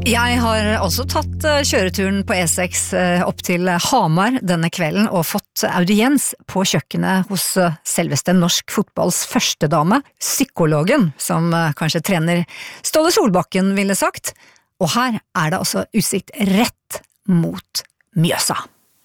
Jeg har også tatt kjøreturen på E6 opp til Hamar denne kvelden og fått audiens på kjøkkenet hos selveste norsk fotballs første dame, psykologen, som kanskje trener Ståle Solbakken ville sagt. Og her det altså utsikt rett mot Mjøsa.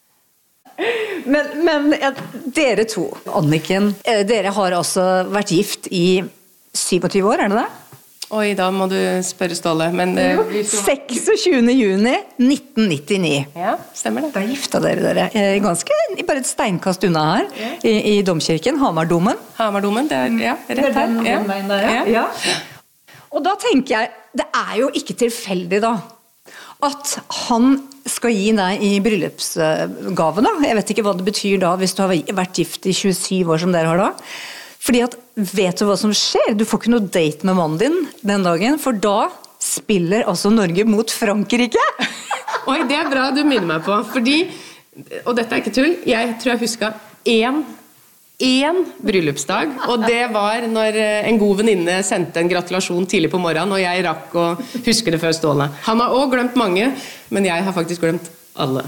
Men dere to, Anniken, dere har altså vært gift i 27 år, det det? Oi, da må du spørre Ståle, men... 26. juni 1999. Ja, stemmer det. Da gifta dere ganske, bare et steinkast unna her, i Domkirken, Hamardomen. Hamardomen, det ja, rett her. Den veien der, ja. Og da tenker jeg, det jo ikke tilfeldig da, at han skal gi deg i bryllupsgave da. Jeg vet ikke hva det betyr da, hvis du har vært gift i 27 år som dere har da. Fordi at, vet du hva som skjer? Du får ikke noe date med mannen din den dagen, for da spiller altså Norge mot Frankrike. Oi, det bra du minner meg på, fordi, og dette ikke tull, jeg tror jeg husket én bryllupsdag, og det var når en god venninne sendte en gratulasjon tidlig på morgenen, og jeg rakk å huske det før Ståle. Han har også glemt mange, men jeg har faktisk glemt alle.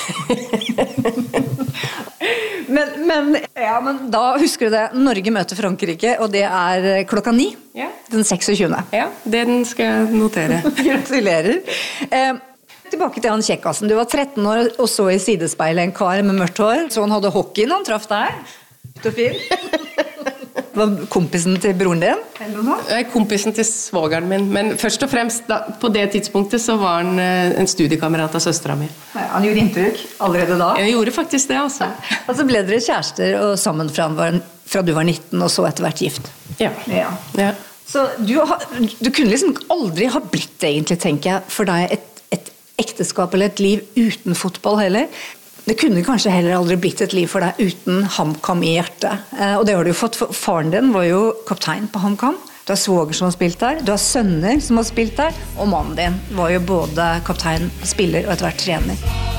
Men da husker du det, Norge møter Frankrike, og det klokka 9, den 26. Ja, den skal jeg notere. Gratulerer. Tilbake til han kjekkassen. Du var 13 år og så i sidespeilet en kar med mørkt hår. Så han hadde hockeyen, han traff deg. Var kompisen til broren din? Kompisen til svågeren min, men først og fremst da, på det tidspunktet så var han en studiekamerat av søstera mi. Han gjorde inntrykk allerede da? Jeg gjorde faktisk det, altså. Og så ble dere kjærester og sammen fra du var 19 og så etter hvert gift? Ja. Så du kunne liksom aldri ha blitt egentlig, tenker jeg, for deg et ekteskap eller et liv uten fotball heller. Det kunne kanskje heller aldri blitt et liv for deg uten HamKam i hjertet. Og det har du jo fått, for faren din var jo kaptein på HamKam. Du har svoger som har spilt der, du har sønner som har spilt der, og mannen din var jo både kaptein, spiller og etter hvert trener.